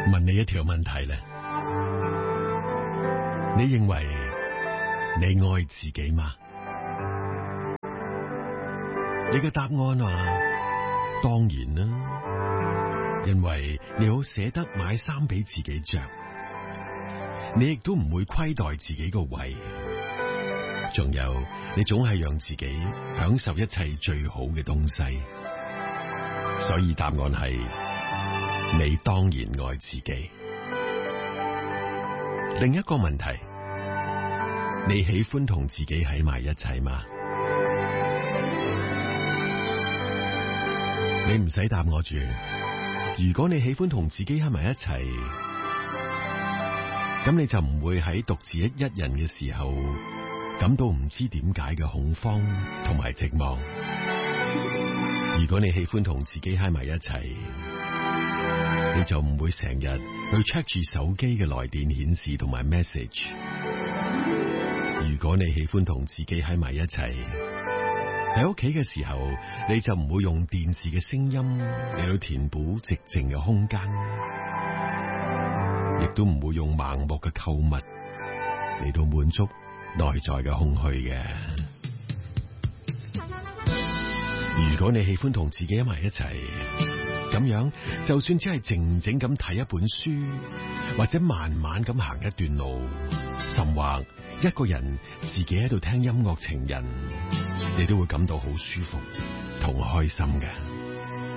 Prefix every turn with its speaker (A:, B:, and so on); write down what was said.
A: 問你一條問題咧，你認為你愛自己嗎？你嘅答案話當然啦，因為你好捨得買衫俾自己着，你亦都唔會虧待自己個胃，仲有你總係讓自己享受一切最好嘅東西，所以答案係你當然愛自己。另一個問題，你喜歡同自己喺埋一齊嗎？你唔使答我住。如果你喜歡同自己喺埋一齊，咁你就唔會喺獨自一人嘅時候感到唔知點解嘅恐慌同埋寂寞。如果你喜歡同自己喺埋一齊，你就唔會成日去 check 住手機嘅來電顯示同埋 message。如果你喜歡同自己喺埋一齊，喺屋企嘅時候，你就唔會用電視嘅聲音嚟到填補寂靜嘅空間，亦都唔會用盲目嘅購物嚟到滿足內在嘅空虛嘅。如果你喜歡同自己喺埋一齊，咁樣就算只係靜靜咁睇一本書，或者慢慢咁行一段路，甚或一個人自己喺度聽音樂情人，你都會感到好舒服同開心嘅。